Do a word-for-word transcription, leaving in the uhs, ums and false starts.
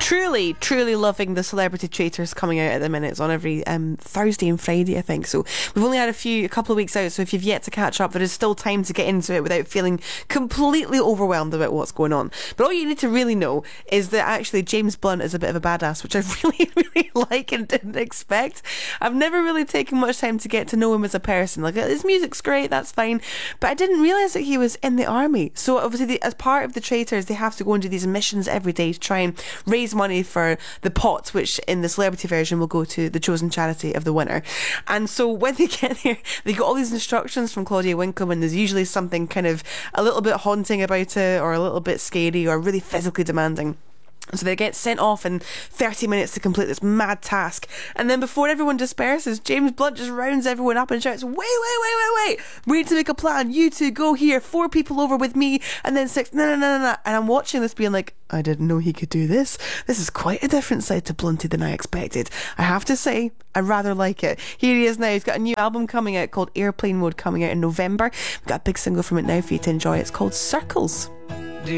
truly, truly loving the Celebrity Traitors coming out at the minute. It's on every um, Thursday and Friday, I think. So we've only had a few, a couple of weeks out. So if you've yet to catch up, there is still time to get into it without feeling completely overwhelmed about what's going on. But all you need to really know is that actually James Blunt is a bit of a badass, which I really, really like and didn't expect. I've never really taken much time to get to know him as a person. Like, his music's great, that's fine. But I didn't realise that he was in the army. So obviously, the, as part of the Traitors, they have to go and do these missions every day to try and raise money for the pot, which in the celebrity version will go to the chosen charity of the winner. And so when they get there, they got all these instructions from Claudia Winkleman. There's usually something kind of a little bit haunting about it, or a little bit scary, or really physically demanding. So they get sent off in thirty minutes to complete this mad task. And then before everyone disperses, James Blunt just rounds everyone up and shouts, wait, wait, wait, wait, wait. We need to make a plan. You two go here. Four people over with me. And then six. No, no, no, no, no. And I'm watching this being like, I didn't know he could do this. This is quite a different side to Blunty than I expected. I have to say, I rather like it. Here he is now. He's got a new album coming out called Airplane Mode, coming out in November. We've got a big single from it now for you to enjoy. It's called Circles.